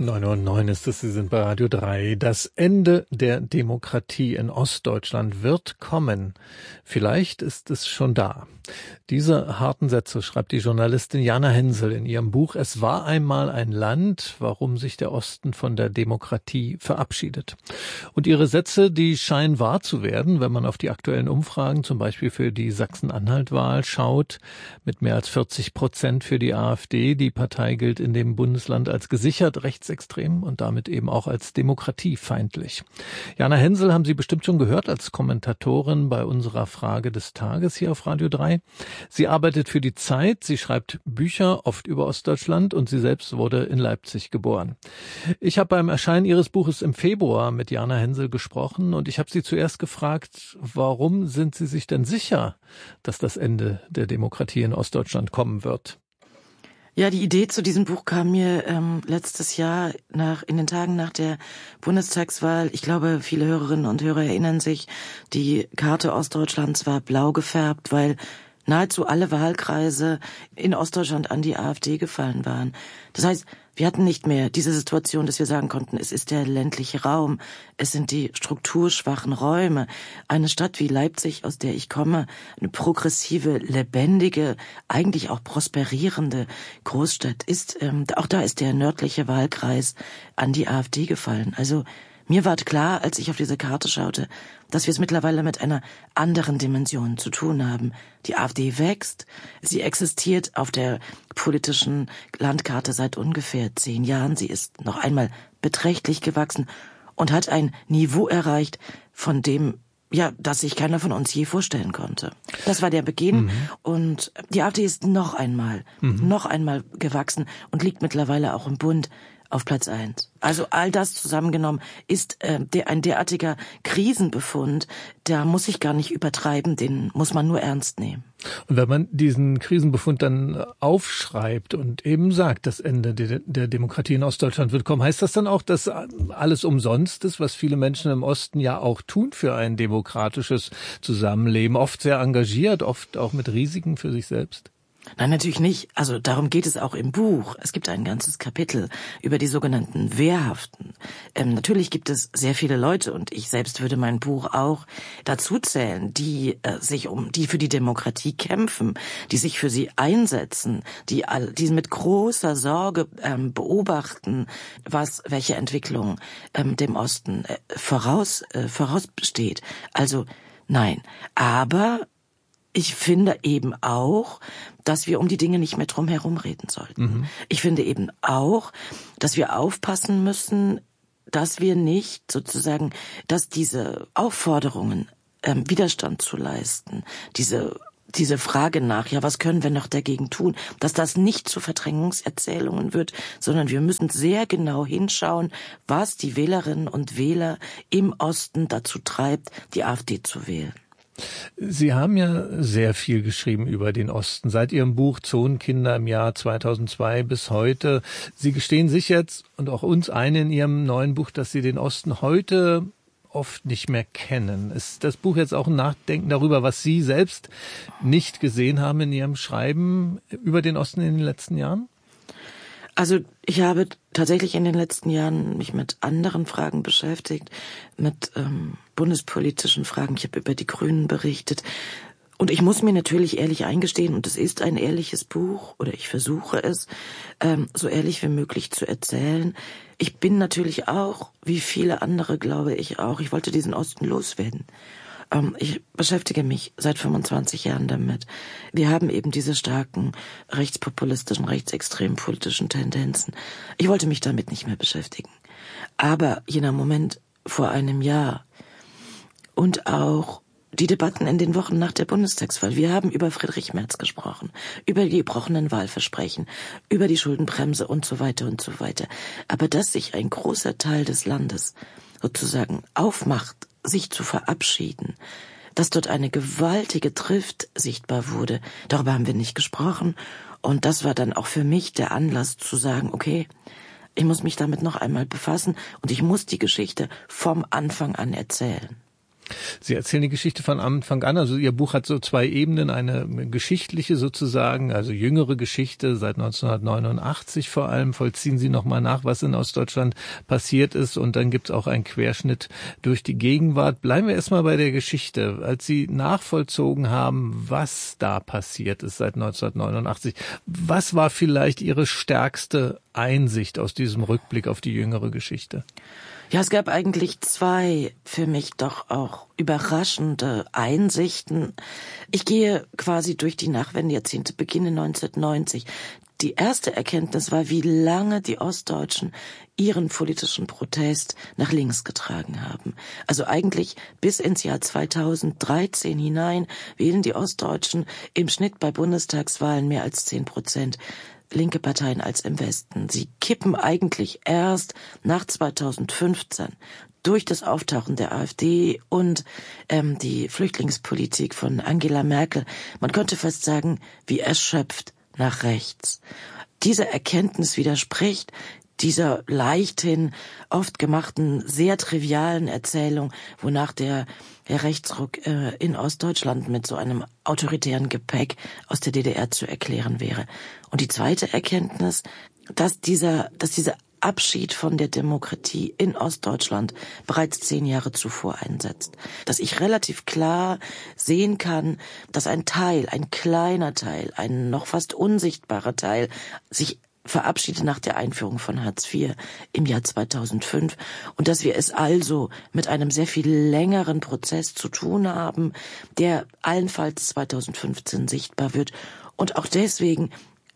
9:09 ist es, Sie sind bei Radio 3. Das Ende der Demokratie in Ostdeutschland wird kommen. Vielleicht ist es schon da. Diese harten Sätze schreibt die Journalistin Jana Hensel in ihrem Buch Es war einmal ein Land, warum sich der Osten von der Demokratie verabschiedet. Und ihre Sätze, die scheinen wahr zu werden, wenn man auf die aktuellen Umfragen, zum Beispiel für die Sachsen-Anhalt-Wahl schaut, mit mehr als 40% für die AfD. Die Partei gilt in dem Bundesland als gesichert rechtsextrem und damit eben auch als demokratiefeindlich. Jana Hensel haben Sie bestimmt schon gehört als Kommentatorin bei unserer Frage des Tages hier auf Radio 3. Sie arbeitet für die Zeit, sie schreibt Bücher, oft über Ostdeutschland, und sie selbst wurde in Leipzig geboren. Ich habe beim Erscheinen ihres Buches im Februar mit Jana Hensel gesprochen und ich habe sie zuerst gefragt, warum sind Sie sich denn sicher, dass das Ende der Demokratie in Ostdeutschland kommen wird? Ja, die Idee zu diesem Buch kam mir letztes Jahr in den Tagen nach der Bundestagswahl. Ich glaube, viele Hörerinnen und Hörer erinnern sich, die Karte Ostdeutschlands war blau gefärbt, weil nahezu alle Wahlkreise in Ostdeutschland an die AfD gefallen waren. Das heißt, wir hatten nicht mehr diese Situation, dass wir sagen konnten, es ist der ländliche Raum, es sind die strukturschwachen Räume. Eine Stadt wie Leipzig, aus der ich komme, eine progressive, lebendige, eigentlich auch prosperierende Großstadt ist, auch da ist der nördliche Wahlkreis an die AfD gefallen. Also mir war klar, als ich auf diese Karte schaute, dass wir es mittlerweile mit einer anderen Dimension zu tun haben. Die AfD wächst, sie existiert auf der politischen Landkarte seit ungefähr 10 Jahren. Sie ist noch einmal beträchtlich gewachsen und hat ein Niveau erreicht, von dem das sich keiner von uns je vorstellen konnte. Das war der Beginn und die AfD ist noch einmal gewachsen und liegt mittlerweile auch im Bund auf Platz 1. Also all das zusammengenommen ist ein derartiger Krisenbefund, da muss ich gar nicht übertreiben, den muss man nur ernst nehmen. Und wenn man diesen Krisenbefund dann aufschreibt und eben sagt, das Ende der Demokratie in Ostdeutschland wird kommen, heißt das dann auch, dass alles umsonst ist, was viele Menschen im Osten ja auch tun für ein demokratisches Zusammenleben, oft sehr engagiert, oft auch mit Risiken für sich selbst? Nein, natürlich nicht. Also darum geht es auch im Buch. Es gibt ein ganzes Kapitel über die sogenannten Wehrhaften. Natürlich gibt es sehr viele Leute, und ich selbst würde mein Buch auch dazu zählen, die für die Demokratie kämpfen, die sich für sie einsetzen, die mit großer Sorge beobachten, welche Entwicklung dem Osten vorausbesteht. Also nein, aber ich finde eben auch, dass wir um die Dinge nicht mehr drum herum reden sollten. Ich finde eben auch, dass wir aufpassen müssen, dass wir nicht sozusagen, dass diese Aufforderungen, Widerstand zu leisten, diese Frage nach, was können wir noch dagegen tun, dass das nicht zu Verdrängungserzählungen wird, sondern wir müssen sehr genau hinschauen, was die Wählerinnen und Wähler im Osten dazu treibt, die AfD zu wählen. Sie haben ja sehr viel geschrieben über den Osten, seit Ihrem Buch Zonenkinder im Jahr 2002 bis heute. Sie gestehen sich jetzt und auch uns ein in Ihrem neuen Buch, dass Sie den Osten heute oft nicht mehr kennen. Ist das Buch jetzt auch ein Nachdenken darüber, was Sie selbst nicht gesehen haben in Ihrem Schreiben über den Osten in den letzten Jahren? Also ich habe tatsächlich in den letzten Jahren mich mit anderen Fragen beschäftigt, mit bundespolitischen Fragen. Ich habe über die Grünen berichtet. Und ich muss mir natürlich ehrlich eingestehen, und es ist ein ehrliches Buch, oder ich versuche es, so ehrlich wie möglich zu erzählen. Ich bin natürlich auch, wie viele andere glaube ich auch, ich wollte diesen Osten loswerden. Ich beschäftige mich seit 25 Jahren damit. Wir haben eben diese starken rechtspopulistischen, rechtsextremen politischen Tendenzen. Ich wollte mich damit nicht mehr beschäftigen. Aber jener Moment vor einem Jahr und auch die Debatten in den Wochen nach der Bundestagswahl. Wir haben über Friedrich Merz gesprochen, über die gebrochenen Wahlversprechen, über die Schuldenbremse und so weiter und so weiter. Aber dass sich ein großer Teil des Landes sozusagen aufmacht, sich zu verabschieden, dass dort eine gewaltige Trift sichtbar wurde, darüber haben wir nicht gesprochen. Und das war dann auch für mich der Anlass zu sagen, okay, ich muss mich damit noch einmal befassen und ich muss die Geschichte vom Anfang an erzählen. Sie erzählen die Geschichte von Anfang an. Also Ihr Buch hat so zwei Ebenen, eine geschichtliche sozusagen, also jüngere Geschichte seit 1989 vor allem. Vollziehen Sie nochmal nach, was in Ostdeutschland passiert ist. Und dann gibt es auch einen Querschnitt durch die Gegenwart. Bleiben wir erstmal bei der Geschichte. Als Sie nachvollzogen haben, was da passiert ist seit 1989, was war vielleicht Ihre stärkste Einsicht aus diesem Rückblick auf die jüngere Geschichte? Ja, es gab eigentlich zwei für mich doch auch überraschende Einsichten. Ich gehe quasi durch die Nachwendejahrzehnte, beginne 1990. Die erste Erkenntnis war, wie lange die Ostdeutschen ihren politischen Protest nach links getragen haben. Also eigentlich bis ins Jahr 2013 hinein wählen die Ostdeutschen im Schnitt bei Bundestagswahlen mehr als 10% linke Parteien als im Westen. Sie kippen eigentlich erst nach 2015 durch das Auftauchen der AfD und die Flüchtlingspolitik von Angela Merkel. Man könnte fast sagen, wie erschöpft nach rechts. Diese Erkenntnis widerspricht dieser leichthin oft gemachten, sehr trivialen Erzählung, wonach der Rechtsruck in Ostdeutschland mit so einem autoritären Gepäck aus der DDR zu erklären wäre. Und die zweite Erkenntnis, dass dieser Abschied von der Demokratie in Ostdeutschland bereits 10 Jahre zuvor einsetzt. Dass ich relativ klar sehen kann, dass ein kleiner Teil, ein noch fast unsichtbarer Teil sich verabschiedet nach der Einführung von Hartz IV im Jahr 2005 und dass wir es also mit einem sehr viel längeren Prozess zu tun haben, der allenfalls 2015 sichtbar wird. Und auch deswegen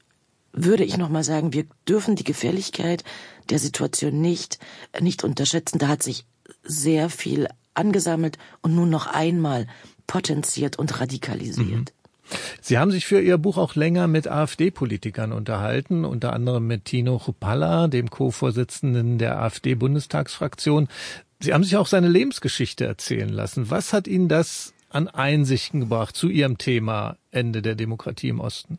würde ich nochmal sagen, wir dürfen die Gefährlichkeit der Situation nicht unterschätzen. Da hat sich sehr viel angesammelt und nun noch einmal potenziert und radikalisiert. Sie haben sich für Ihr Buch auch länger mit AfD-Politikern unterhalten, unter anderem mit Tino Chrupalla, dem Co-Vorsitzenden der AfD-Bundestagsfraktion. Sie haben sich auch seine Lebensgeschichte erzählen lassen. Was hat Ihnen das an Einsichten gebracht zu Ihrem Thema Ende der Demokratie im Osten?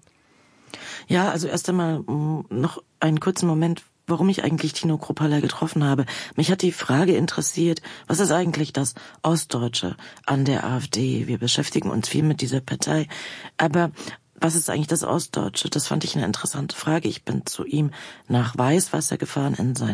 Ja, also erst einmal noch einen kurzen Moment, warum ich eigentlich Tino Chrupalla getroffen habe. Mich hat die Frage interessiert, was ist eigentlich das Ostdeutsche an der AfD? Wir beschäftigen uns viel mit dieser Partei, aber was ist eigentlich das Ostdeutsche? Das fand ich eine interessante Frage. Ich bin zu ihm nach Weißwasser gefahren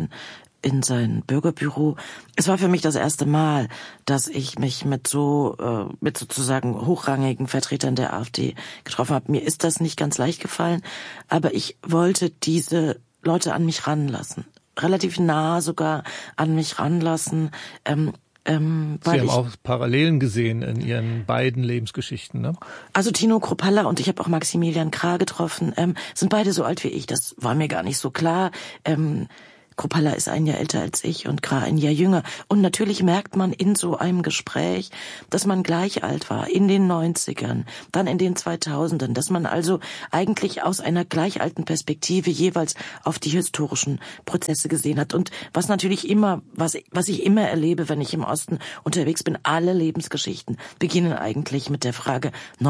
in sein Bürgerbüro. Es war für mich das erste Mal, dass ich mich mit sozusagen hochrangigen Vertretern der AfD getroffen habe. Mir ist das nicht ganz leicht gefallen, aber ich wollte diese Leute an mich ranlassen. Relativ nah sogar an mich ranlassen. Sie haben auch Parallelen gesehen in Ihren beiden Lebensgeschichten, ne? Also Tino Chrupalla und ich habe auch Maximilian Krah getroffen, sind beide so alt wie ich. Das war mir gar nicht so klar. Chrupalla ist ein Jahr älter als ich und Krah ein Jahr jünger. Und natürlich merkt man in so einem Gespräch, dass man gleich alt war, in den 90ern, dann in den 2000ern, dass man also eigentlich aus einer gleich alten Perspektive jeweils auf die historischen Prozesse gesehen hat. Und was natürlich immer, was ich immer erlebe, wenn ich im Osten unterwegs bin, alle Lebensgeschichten beginnen eigentlich mit der Frage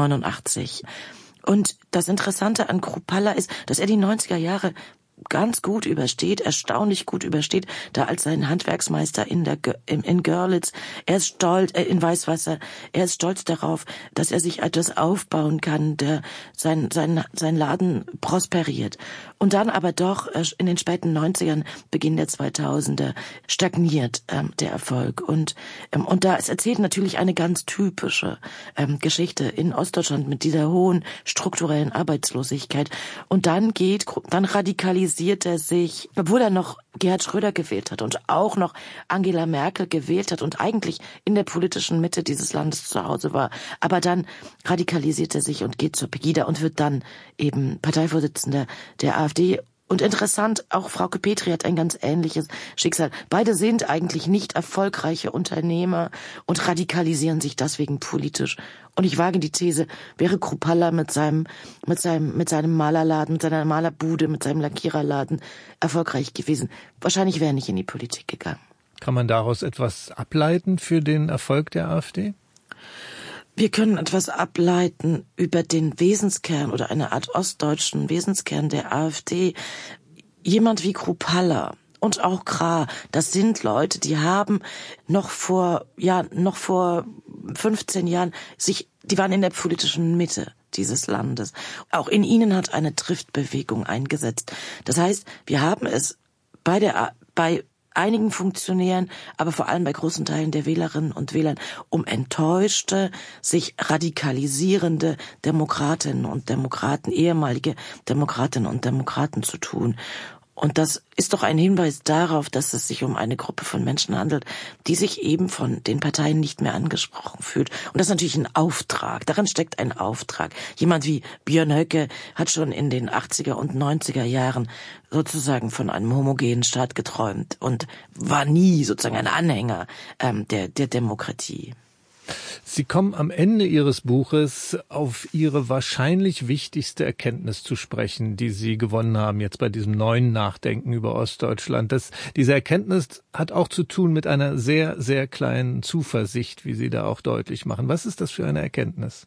89. Und das Interessante an Chrupalla ist, dass er die 90er Jahre ganz gut übersteht, erstaunlich gut übersteht, da als sein Handwerksmeister in Görlitz. Er ist stolz, in Weißwasser, er ist stolz darauf, dass er sich etwas aufbauen kann, der sein Laden prosperiert. Und dann aber doch in den späten 90ern, Beginn der 2000er, stagniert der Erfolg. Und da es erzählt natürlich eine ganz typische Geschichte in Ostdeutschland mit dieser hohen strukturellen Arbeitslosigkeit. Und dann radikalisiert er sich, obwohl er noch Gerhard Schröder gewählt hat und auch noch Angela Merkel gewählt hat und eigentlich in der politischen Mitte dieses Landes zu Hause war. Aber dann radikalisiert er sich und geht zur Pegida und wird dann eben Parteivorsitzender der AfD. Und interessant, auch Frauke Petry hat ein ganz ähnliches Schicksal. Beide sind eigentlich nicht erfolgreiche Unternehmer und radikalisieren sich deswegen politisch. Und ich wage die These, wäre Chrupalla mit seinem Malerladen, mit seiner Malerbude, mit seinem Lackiererladen erfolgreich gewesen, wahrscheinlich wäre er nicht in die Politik gegangen. Kann man daraus etwas ableiten für den Erfolg der AfD? Wir können etwas ableiten über den Wesenskern oder eine Art ostdeutschen Wesenskern der AfD. Jemand wie Chrupalla und auch Krah, das sind Leute, die haben noch vor 15 Jahren die waren in der politischen Mitte dieses Landes. Auch in ihnen hat eine Triftbewegung eingesetzt. Das heißt, wir haben es bei einigen Funktionären, aber vor allem bei großen Teilen der Wählerinnen und Wählern um enttäuschte, sich radikalisierende Demokratinnen und Demokraten, ehemalige Demokratinnen und Demokraten zu tun. Und das ist doch ein Hinweis darauf, dass es sich um eine Gruppe von Menschen handelt, die sich eben von den Parteien nicht mehr angesprochen fühlt. Und das ist natürlich ein Auftrag. Darin steckt ein Auftrag. Jemand wie Björn Höcke hat schon in den 80er und 90er Jahren sozusagen von einem homogenen Staat geträumt und war nie sozusagen ein Anhänger der Demokratie. Sie kommen am Ende Ihres Buches auf Ihre wahrscheinlich wichtigste Erkenntnis zu sprechen, die Sie gewonnen haben jetzt bei diesem neuen Nachdenken über Ostdeutschland. Diese Erkenntnis hat auch zu tun mit einer sehr, sehr kleinen Zuversicht, wie Sie da auch deutlich machen. Was ist das für eine Erkenntnis?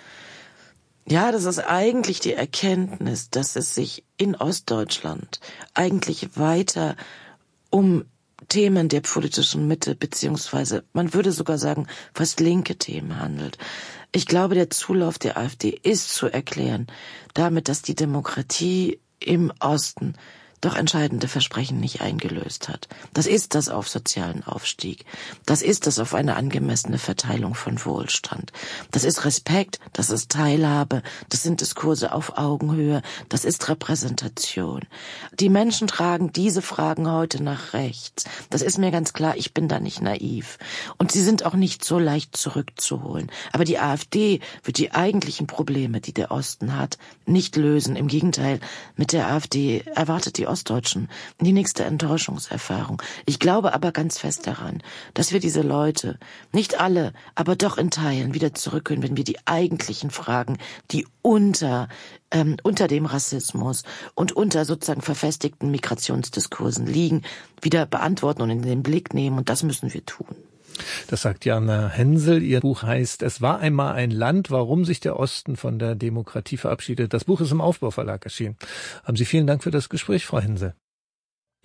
Ja, das ist eigentlich die Erkenntnis, dass es sich in Ostdeutschland eigentlich weiter um Themen der politischen Mitte, beziehungsweise man würde sogar sagen, fast linke Themen handelt. Ich glaube, der Zulauf der AfD ist zu erklären damit, dass die Demokratie im Osten doch entscheidende Versprechen nicht eingelöst hat. Das ist das auf sozialen Aufstieg. Das ist das auf eine angemessene Verteilung von Wohlstand. Das ist Respekt, das ist Teilhabe, das sind Diskurse auf Augenhöhe, das ist Repräsentation. Die Menschen tragen diese Fragen heute nach rechts. Das ist mir ganz klar, ich bin da nicht naiv. Und sie sind auch nicht so leicht zurückzuholen. Aber die AfD wird die eigentlichen Probleme, die der Osten hat, nicht lösen. Im Gegenteil, mit der AfD erwartet die Ostdeutschen die nächste Enttäuschungserfahrung. Ich glaube aber ganz fest daran, dass wir diese Leute, nicht alle, aber doch in Teilen wieder zurückholen, wenn wir die eigentlichen Fragen, die unter dem Rassismus und unter sozusagen verfestigten Migrationsdiskursen liegen, wieder beantworten und in den Blick nehmen. Und das müssen wir tun. Das sagt Jana Hensel. Ihr Buch heißt "Es war einmal ein Land, warum sich der Osten von der Demokratie verabschiedet". Das Buch ist im Aufbau Verlag erschienen. Haben Sie vielen Dank für das Gespräch, Frau Hensel.